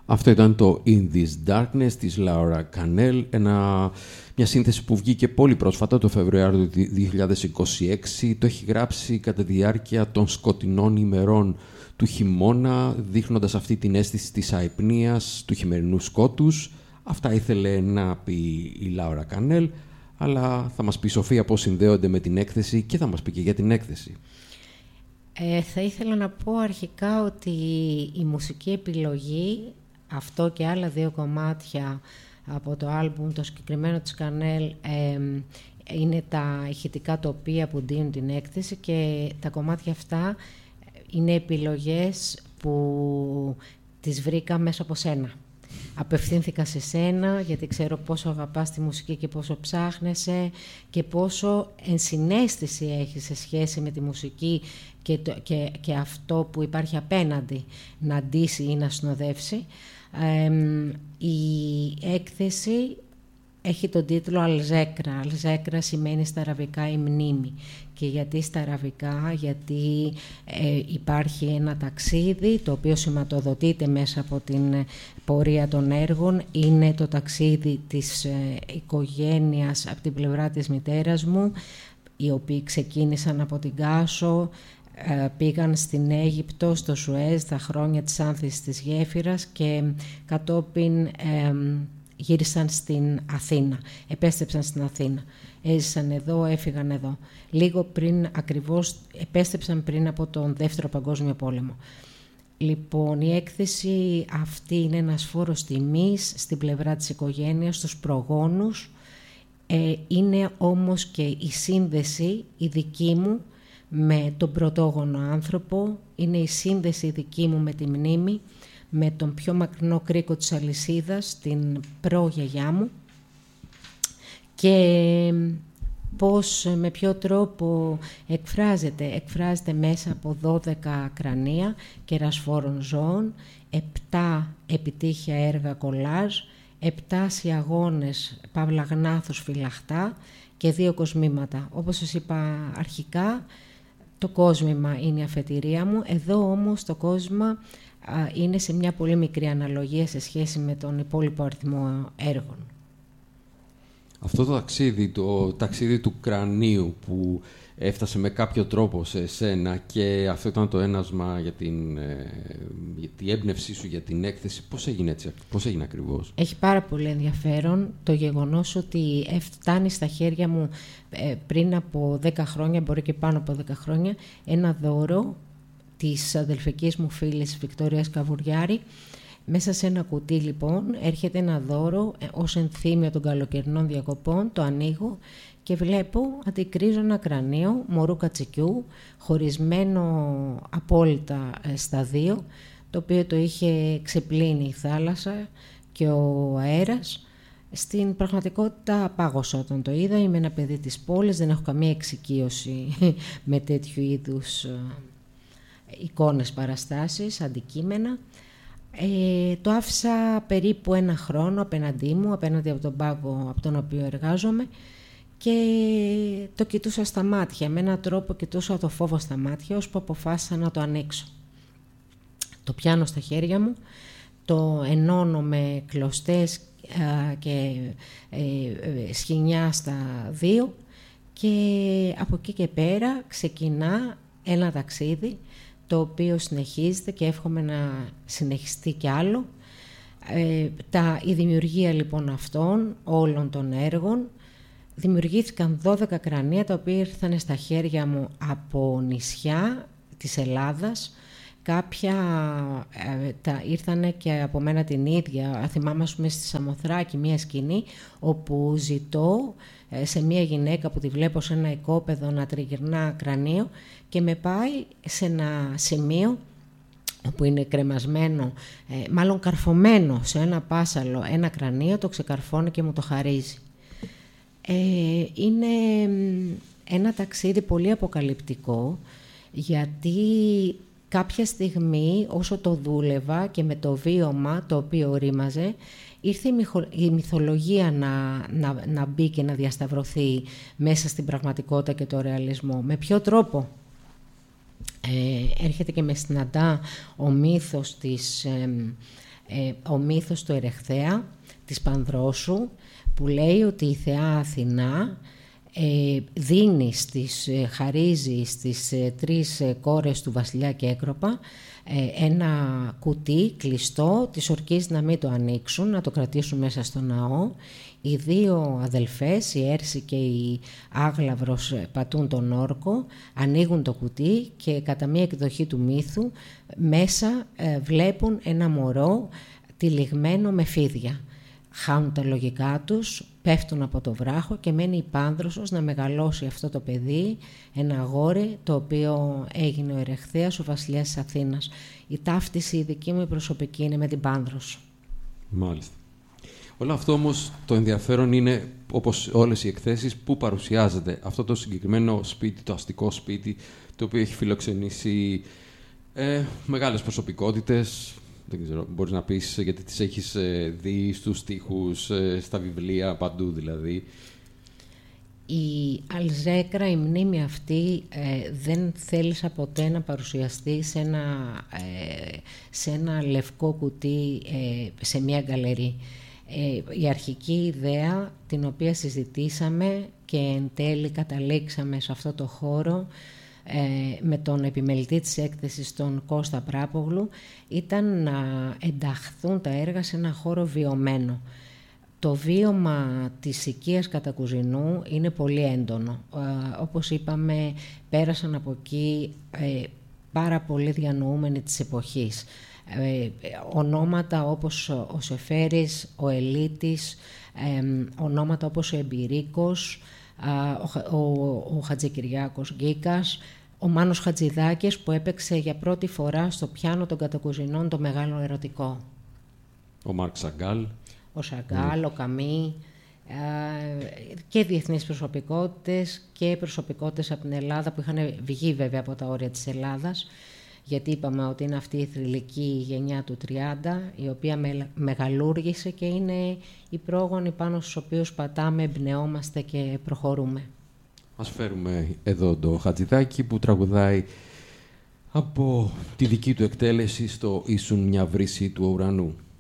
Αυτό ήταν το In This Darkness της Laura Cannell, μια σύνθεση που βγήκε πολύ πρόσφατα, το Φεβρουάριο του 2026. Το έχει γράψει κατά τη διάρκεια των σκοτεινών ημερών του χειμώνα, δείχνοντας αυτή την αίσθηση της αϊπνίας, του χειμερινού σκότους. Αυτά ήθελε να πει η Laura Cannell, αλλά θα μας πει η Σοφία πώς συνδέονται με την έκθεση και θα μας πει και για την έκθεση. Θα ήθελα να πω αρχικά ότι η μουσική επιλογή, αυτό και άλλα δύο κομμάτια από το άλμπουμ, το συγκεκριμένο της Cannell, είναι τα ηχητικά τοπία που ντύνουν την έκθεση, και τα κομμάτια αυτά είναι επιλογές που τις βρήκα μέσα από σένα. Απευθύνθηκα σε σένα γιατί ξέρω πόσο αγαπάς τη μουσική και πόσο ψάχνεσαι και πόσο ενσυναίσθηση έχεις σε σχέση με τη μουσική και αυτό που υπάρχει απέναντι να ντύσει ή να συνοδεύσει. Η έκθεση έχει τον τίτλο Αλζέκρα. Αλζέκρα σημαίνει στα αραβικά η μνήμη. Και γιατί στα αραβικά? Γιατί υπάρχει ένα ταξίδι το οποίο σηματοδοτείται μέσα από την πορεία των έργων. Είναι το ταξίδι της οικογένειας από την πλευρά της μητέρας μου, οι οποίοι ξεκίνησαν από την Κάσο, πήγαν στην Αίγυπτο, στο Σουέζ, τα χρόνια της άνθησης της γέφυρας και κατόπιν γύρισαν στην Αθήνα, επέστρεψαν στην Αθήνα. Έζησαν εδώ, έφυγαν εδώ. Λίγο πριν, ακριβώς, επέστρεψαν πριν από τον Δεύτερο Παγκόσμιο Πόλεμο. Λοιπόν, η έκθεση αυτή είναι ένας φόρος τιμής στην πλευρά της οικογένειας, στους προγόνους. Είναι όμως και η σύνδεση η δική μου με τον πρωτόγονο άνθρωπο, είναι η σύνδεση η δική μου με τη μνήμη, με τον πιο μακρινό κρίκο της αλυσίδας, την προγιαγιά μου, και πώς, με ποιο τρόπο εκφράζεται μέσα από 12 κρανία κερασφόρων ζώων, 7 επιτύχια έργα κολάζ, 7 σιαγώνες παύλα γνάθους φυλαχτά και 2 κοσμήματα. Όπως σας είπα αρχικά, το κόσμημα είναι η αφετηρία μου. Εδώ όμως το κόσμημα είναι σε μια πολύ μικρή αναλογία σε σχέση με τον υπόλοιπο αριθμό έργων. Αυτό το ταξίδι του κρανίου που έφτασε με κάποιο τρόπο σε εσένα, και αυτό ήταν το ένασμα για την έμπνευσή σου για την έκθεση. Πώς έγινε έτσι, πώς έγινε ακριβώς? Έχει πάρα πολύ ενδιαφέρον το γεγονός ότι φτάνει στα χέρια μου πριν από 10 χρόνια, μπορεί και πάνω από 10 χρόνια, ένα δώρο της αδελφικής μου φίλης Βικτόριας Καβουριάρη. Μέσα σε ένα κουτί λοιπόν έρχεται ένα δώρο ως ενθύμιο των καλοκαιρινών διακοπών. Το ανοίγω και βλέπω, αντικρίζω ένα κρανίο μωρού κατσικιού, χωρισμένο απόλυτα στα δύο, το οποίο το είχε ξεπλύνει η θάλασσα και ο αέρας. Στην πραγματικότητα πάγωσα όταν το είδα. Είμαι ένα παιδί της πόλης, δεν έχω καμία εξοικείωση με τέτοιου είδους εικόνες, παραστάσεις, αντικείμενα. Το άφησα περίπου 1 χρόνο απέναντί μου, απέναντι από τον πάγο από τον οποίο εργάζομαι, και το κοιτούσα στα μάτια. Με έναν τρόπο κοιτούσα το φόβο στα μάτια, ώσπου αποφάσισα να το ανοίξω. Το πιάνω στα χέρια μου, το ενώνω με κλωστές και σχοινιά στα δύο, και από εκεί και πέρα ξεκινά ένα ταξίδι το οποίο συνεχίζεται και εύχομαι να συνεχιστεί κι άλλο. Η δημιουργία λοιπόν αυτών όλων των έργων, δημιουργήθηκαν 12 κρανία τα οποία ήρθαν στα χέρια μου από νησιά της Ελλάδας. Κάποια ήρθανε και από μένα την ίδια. Θυμάμαι, ας πούμε, στη Σαμοθράκη μια σκηνή όπου ζητώ σε μια γυναίκα που τη βλέπω σε ένα οικόπεδο να τριγυρνά κρανίο και με πάει σε ένα σημείο όπου είναι κρεμασμένο, μάλλον καρφωμένο σε ένα πάσαλο ένα κρανίο, το ξεκαρφώνει και μου το χαρίζει. Είναι ένα ταξίδι πολύ αποκαλυπτικό, γιατί κάποια στιγμή όσο το δούλευα και με το βίωμα το οποίο ρήμαζε, ήρθε η μυθολογία να μπει και να διασταυρωθεί μέσα στην πραγματικότητα και το ρεαλισμό. Με ποιο τρόπο? Έρχεται και με συναντά ο μύθος της ο μύθος του Ερεχθέα, της Πανδρόσου, που λέει ότι η θεά Αθηνά χαρίζει στις 3 κόρες του βασιλιά Κέκροπα ένα κουτί κλειστό, τις ορκίζει να μην το ανοίξουν, να το κρατήσουν μέσα στο ναό. Οι 2 αδελφές, η Έρση και η Άγλαυρος, πατούν τον όρκο, ανοίγουν το κουτί και κατά μία εκδοχή του μύθου μέσα βλέπουν ένα μωρό τυλιγμένο με φίδια. Χάνουν τα λογικά τους, πέφτουν από το βράχο και μένει η Πάνδρωσος να μεγαλώσει αυτό το παιδί, ένα αγόρι, το οποίο έγινε ο Ερεχθέας, ο βασιλιάς της Αθήνας. Η ταύτιση η δική μου προσωπική είναι με την Πάνδρωσο. Μάλιστα. Όλο αυτό όμως το ενδιαφέρον είναι, όπως όλες οι εκθέσεις, που παρουσιάζεται αυτό το συγκεκριμένο σπίτι, το αστικό σπίτι, το οποίο έχει φιλοξενήσει μεγάλες προσωπικότητες. Δεν ξέρω, μπορείς να πεις, γιατί τις έχεις δει στους στίχους, στα βιβλία, παντού δηλαδή. Η Αλζέκρα, η μνήμη αυτή, δεν θέλησα ποτέ να παρουσιαστεί σε ένα λευκό κουτί, σε μια γκαλερί. Η αρχική ιδέα, την οποία συζητήσαμε και εν τέλει καταλήξαμε σε αυτό το χώρο, με τον επιμελητή της έκθεσης, τον Κώστα Πράπογλου, ήταν να ενταχθούν τα έργα σε ένα χώρο βιωμένο. Το βίωμα της οικίας Κατακουζινού είναι πολύ έντονο. Όπως είπαμε, πέρασαν από εκεί πάρα πολλοί διανοούμενοι της εποχής. Ονόματα όπως ο Σεφέρης, ο Ελίτης, ονόματα όπως ο Εμπειρίκος, ο Χατζικυριάκος Γκίκας, ο Μάνος Χατζηδάκης, που έπαιξε για πρώτη φορά στο πιάνο των Κατακουζινών το μεγάλο ερωτικό. Ο Μάρκ Σαγκάλ. Ο Σαγκάλ, ο Καμί, και διεθνείς προσωπικότητες και προσωπικότητες από την Ελλάδα που είχαν βγει βέβαια από τα όρια της Ελλάδας, γιατί είπαμε ότι είναι αυτή η θρυλική γενιά του 30, η οποία μεγαλούργησε και είναι οι πρόγονοι πάνω στους οποίους πατάμε, εμπνεόμαστε και προχωρούμε. Ας φέρουμε εδώ το Χατζηδάκη που τραγουδάει από τη δική του εκτέλεση στο «Ήσουν μια βρύση του ουρανού».